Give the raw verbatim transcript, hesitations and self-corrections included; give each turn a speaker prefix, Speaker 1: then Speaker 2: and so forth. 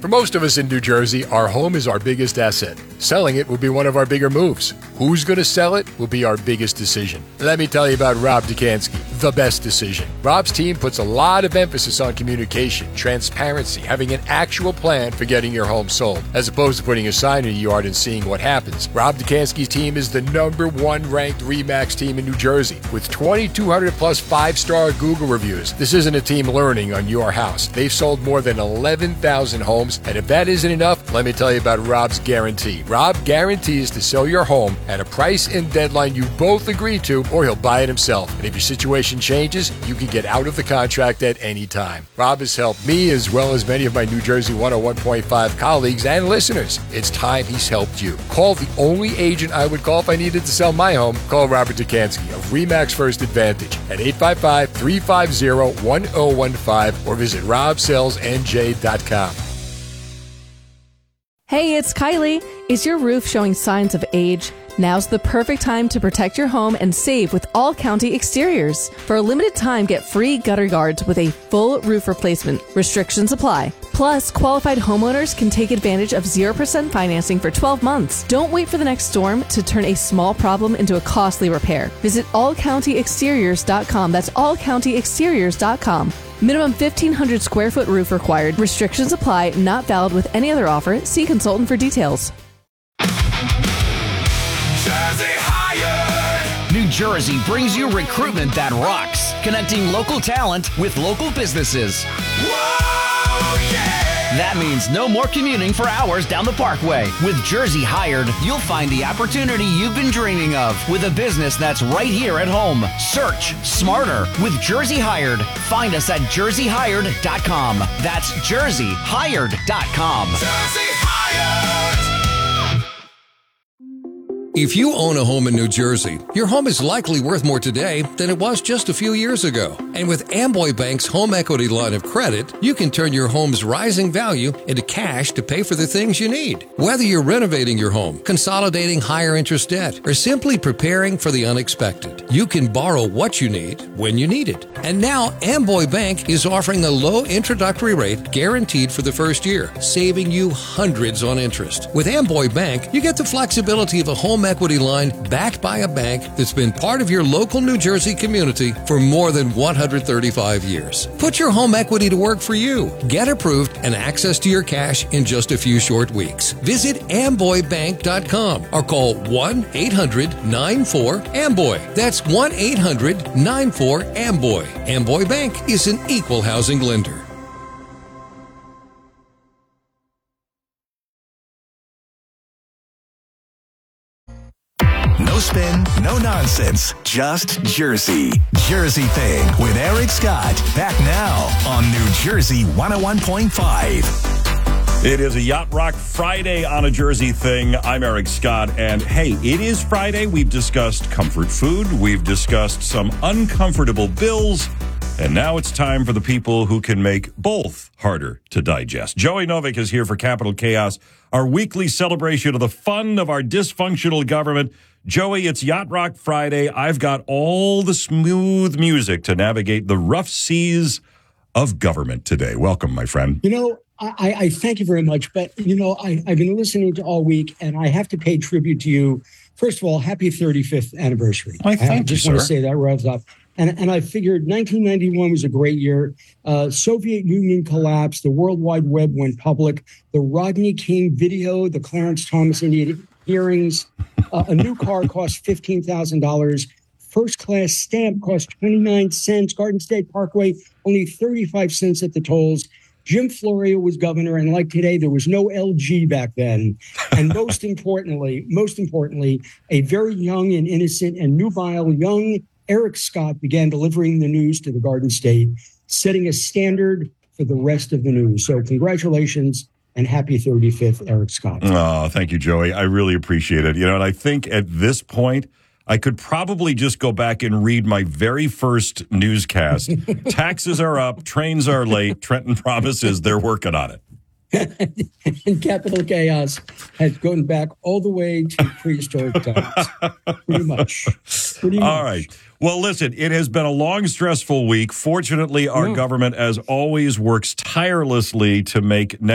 Speaker 1: For most of us in New Jersey, our home is our biggest asset. Selling it will be one of our bigger moves. Who's going to sell it will be our biggest decision. Let me tell you about Rob Dukansky, the best decision. Rob's team puts a lot of emphasis on communication, transparency, having an actual plan for getting your home sold, as opposed to putting a sign in your yard and seeing what happens. Rob Dukansky's team is the number one ranked RE/MAX team in New Jersey with twenty-two hundred plus five-star Google reviews. This isn't a team learning on your house. They've sold more than eleven thousand homes, and if that isn't enough, let me tell you about Rob's guarantee. Rob guarantees to sell your home at a price and deadline you both agree to, or he'll buy it himself. And if your situation changes, you can get out of the contract at any time. Rob has helped me as well as many of my New Jersey one oh one point five colleagues and listeners. It's time he's helped you. Call the only agent I would call if I needed to sell my home. Call Robert Dukansky of RE/MAX First Advantage at eight five five, three five zero, one oh one five or visit rob sales n j dot com.
Speaker 2: Hey, it's Kylie. Is your roof showing signs of age? Now's the perfect time to protect your home and save with All County Exteriors. For a limited time, get free gutter guards with a full roof replacement. Restrictions apply. Plus, qualified homeowners can take advantage of zero percent financing for twelve months. Don't wait for the next storm to turn a small problem into a costly repair. Visit all county exteriors dot com. That's all county exteriors dot com. Minimum fifteen hundred square foot roof required. Restrictions apply. Not valid with any other offer. See consultant for details.
Speaker 3: Jersey Hired.
Speaker 4: New Jersey brings you recruitment that rocks, connecting local talent with local businesses.
Speaker 3: Whoa, yeah.
Speaker 4: That means no more commuting for hours down the Parkway. With Jersey Hired, you'll find the opportunity you've been dreaming of with a business that's right here at home. Search smarter with Jersey Hired. Find us at jersey hired dot com. That's jersey hired dot com.
Speaker 3: Jersey Hired.
Speaker 5: If you own a home in New Jersey, your home is likely worth more today than it was just a few years ago. And with Amboy Bank's home equity line of credit, you can turn your home's rising value into cash to pay for the things you need. Whether you're renovating your home, consolidating higher interest debt, or simply preparing for the unexpected, you can borrow what you need when you need it. And now Amboy Bank is offering a low introductory rate guaranteed for the first year, saving you hundreds on interest. With Amboy Bank, you get the flexibility of a home equity line backed by a bank that's been part of your local New Jersey community for more than one hundred thirty-five years. Put your home equity to work for you. Get approved and access to your cash in just a few short weeks. Visit amboy bank dot com or call one eight hundred nine four amboy. That's one eight hundred nine four amboy. Amboy Bank is an equal housing lender.
Speaker 3: No spin, no nonsense, just Jersey. Jersey Thing with Eric Scott. Back now on New Jersey one oh one point five.
Speaker 6: It is a Yacht Rock Friday on A Jersey Thing. I'm Eric Scott, and hey, it is Friday. We've discussed comfort food. We've discussed some uncomfortable bills. And now it's time for the people who can make both harder to digest. Joey Novick is here for Capital Chaos, our weekly celebration of the fun of our dysfunctional government. Joey, it's Yacht Rock Friday. I've got all the smooth music to navigate the rough seas of government today. Welcome, my friend.
Speaker 7: You know, I, I thank you very much. But, you know, I, I've been listening to all week, and I have to pay tribute to you. First of all, happy thirty-fifth anniversary.
Speaker 6: I thank
Speaker 7: I
Speaker 6: you,
Speaker 7: just
Speaker 6: sir.
Speaker 7: want to say that right off. And, and I figured nineteen ninety-one was a great year. Uh, Soviet Union collapsed. The World Wide Web went public. The Rodney King video, the Clarence Thomas Indian hearings. Uh, a new car cost fifteen thousand dollars. First class stamp cost twenty-nine cents. Garden State Parkway, only thirty-five cents at the tolls. Jim Florio was governor, and like today, there was no L G back then. And most importantly, most importantly, a very young and innocent and nubile young Eric Scott began delivering the news to the Garden State, setting a standard for the rest of the news. So congratulations and happy thirty-fifth, Eric Scott.
Speaker 6: Oh, thank you, Joey. I really appreciate it. You know, and I think at this point, I could probably just go back and read my very first newscast. Taxes are up, trains are late, Trenton promises they're working on it.
Speaker 7: And Capital Chaos has gone back all the way to prehistoric times. Pretty much. Pretty much.
Speaker 6: All right. Well, listen, it has been a long, stressful week. Fortunately, our
Speaker 7: Yeah.
Speaker 6: government, as always, works tirelessly to make